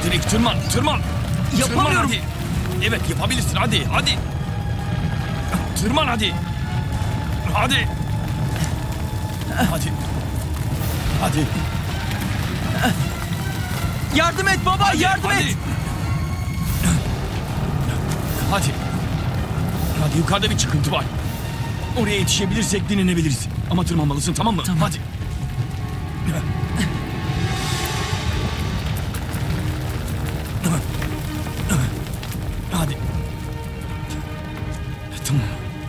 Direkt tırman. Yapamıyorum. Hadi. Evet yapabilirsin hadi. Tırman hadi. Hadi. Yardım et baba, yardım et. Hadi yukarıda bir çıkıntı var. Oraya yetişebilirsek dinlenebiliriz. Ama tırmanmalısın, tamam mı? Tamam. Hadi.